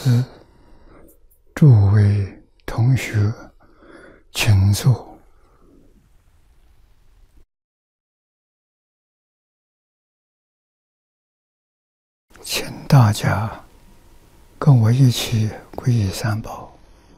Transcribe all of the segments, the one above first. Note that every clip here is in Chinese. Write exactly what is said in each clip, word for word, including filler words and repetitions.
师、诸位同学，请坐。请大家跟我一起皈依三宝。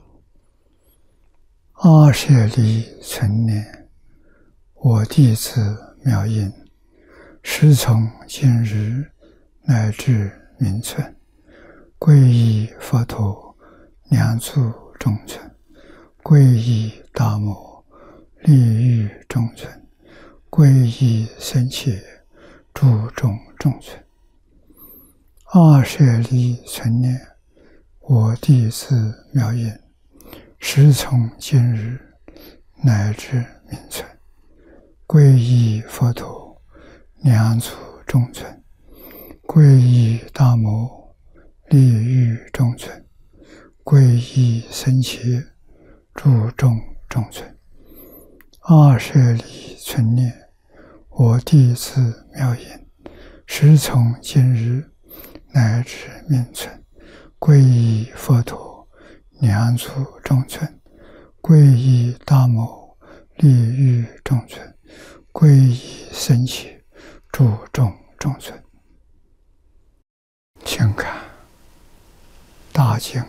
阿舍利存念，我弟子妙音，时从今日乃至明存，皈依佛陀，两足中尊；皈依大摩，利欲中尊；皈依僧伽，注重中尊。阿舍利存念，我弟子妙音，时从今日乃至明存，皈依佛陀，两足中尊；皈依大摩，利欲中尊；皈依僧伽，注重中尊。阿舍利存念，我弟子妙音，时从今日乃至明存，皈依佛陀，两足中尊；皈依大摩，利欲中尊；皈依僧伽，注重中尊。请看大经